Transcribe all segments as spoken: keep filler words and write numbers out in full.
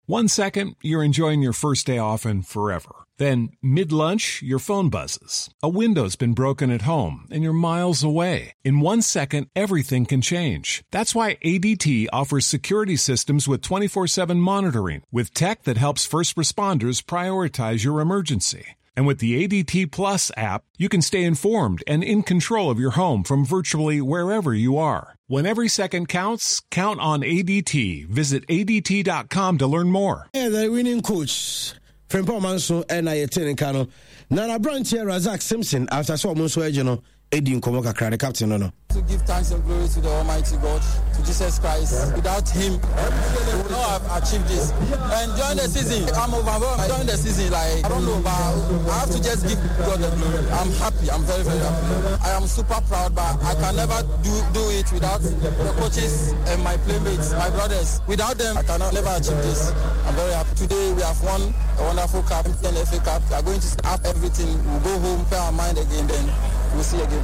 One second, you're enjoying your first day off and forever. Then, mid-lunch, your phone buzzes. A window's been broken at home, and you're miles away. In one second, everything can change. That's why A D T offers security systems with twenty-four seven monitoring, with tech that helps first responders prioritize your emergency. And with the A D T Plus app, you can stay informed and in control of your home from virtually wherever you are. When every second counts, count on A D T. Visit A D T dot com to learn more. Yeah, the winning coach. Frimpong Manso and I attending Kano. Nana Branch here, Razak Simpson, after so much regional, Eddie Komoka Crane, captain. No, to give thanks and glory to the Almighty God, to Jesus Christ. Without Him, we would not have achieved this. And during the season, I'm overwhelmed. During the season, like, I don't know, but I have to just give God the glory. I'm happy. I'm very, very happy. I am super proud, but I can never do, do it without the coaches and my playmates, my brothers. Without them, I cannot never achieve this. I'm very happy. Today, we have won a wonderful cup, an F A Cup. We are going to have everything. We'll go home, pay our mind again, then we'll see again.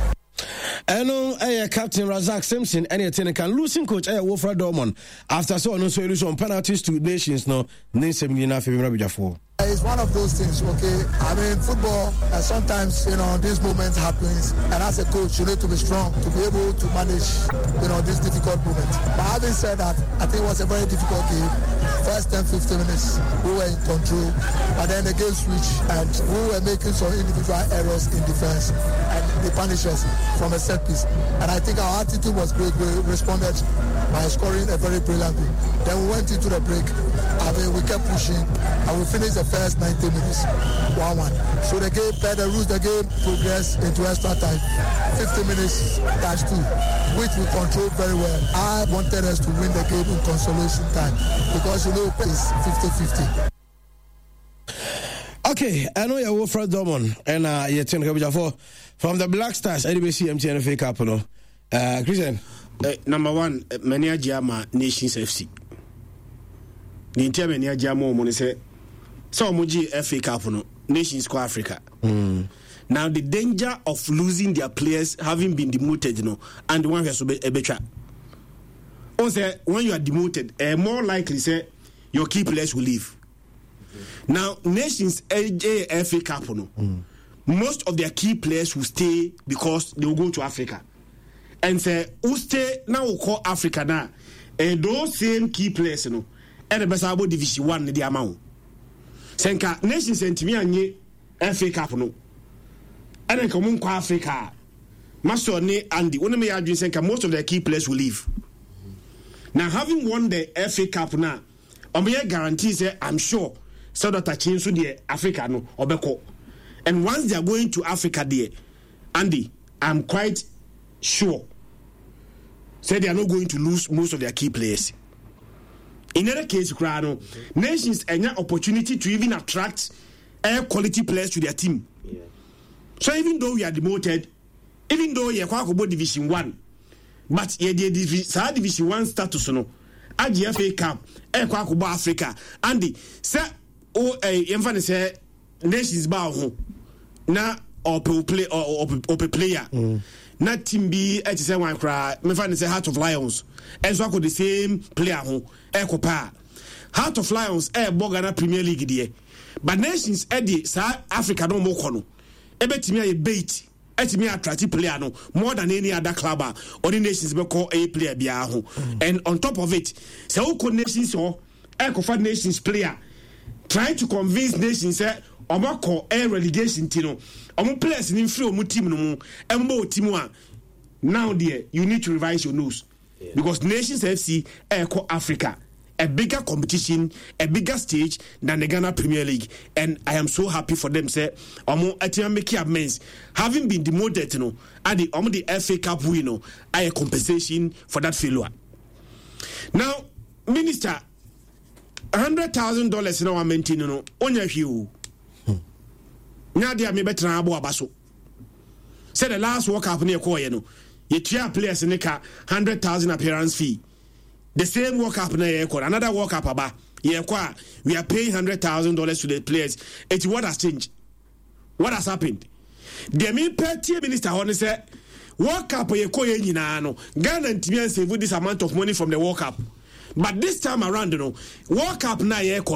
And no, uh, Captain Razak Simpson, any attendant can losing coach uh, Wilfred Dorman after so no solution penalties to nations. No, Nancy for. It's one of those things, okay? I mean, football, uh, sometimes, you know, these moments happens, and as a coach, you need to be strong to be able to manage, you know, this difficult moment. But having said that, I think it was a very difficult game. First ten, fifteen minutes, we were in control, but then the game switched, and we were making some individual errors in defense, and they punished us from a set piece. And I think our attitude was great. We responded by scoring a very brilliant goal. Then we went into the break. I mean, we kept pushing, and we finished the first ninety minutes, one one. So the game, per the rules, the game progressed into extra time, fifty minutes, dash two, which we controlled very well. I wanted us to win the game in consolation time because, you know, it's fifty-fifty. Okay, I know you're Wilfred Dorman, and uh, you're ten for from the Black Stars, N B C M T N F A Cup, no? Uh, Christian? Uh, number one, Mania Jama Nations F C. The entire Mania Jama money say, so Muji F A Cup, no? Nations Co Africa. Mm. Now, the danger of losing their players having been demoted, you know, and the one who has to be a better. Also, when you are demoted, uh, more likely, say, your key players will leave. Now, Nations F A Cup, no, mm. most of their key players will stay because they will go to Africa. And say, who stay now will call Africa now. And those same key players, you know, and the best about Division One, the amount. Senka Nations and Timmy F A Cup, no. And then come on, Africa. Master Ne Andy, one of my arguments, Senka, most of their key players will leave. Now, having won the F A Cup now, I'm here guarantees, I'm sure. So that I change to the Africa no obeko. And once they are going to Africa there, Andy, I'm quite sure say they are not going to lose most of their key players. In other case, Krano, Nations have an opportunity to even attract air quality players to their team. Yeah. So even though we are demoted, even though we are about Division One, but yeah, the divi- Division One status no, at the F A Cup, air quality Africa, Andy, sir. O eh yemfa ne say Nations ba ho na ope play or ope player mm. na team bi e say wan kra me fa ne say Heart of Lions enso akọ the same player ho e ko pa Heart of Lions e bo Ghana Premier League de but Nations e de South Africa no mo kọ no e betimi aye bait e timi attract player no more than any other club or the Nations be call a player bia ho mm. And on top of it say who ko Nations ho e ko fa Nations player trying to convince Nations say omo call air relegation tino omo players in free omo team no mu embo team a now there you need to revise your nose. Yeah. Because Nations F C air call Africa a bigger competition, a bigger stage than the Ghana Premier League, and I am so happy for them say omo atia make amends having been demoted you know and the omo the F A Cup winner a compensation for that failure. Now Minister hundred thousand dollars in our maintaining no onya hwiu na dia me betra abo abaso say the last World Cup near call you know you tia players in the hundred thousand appearance fee the same World Cup na ye call another World Cup aba ye kwa we are paying hundred thousand dollars to the players. It's what has changed, what has happened. The main party minister honey say World Cup ye call ye nyina no Ghana ntimi save this amount of money from the World Cup. But this time around, you know, World Cup na ye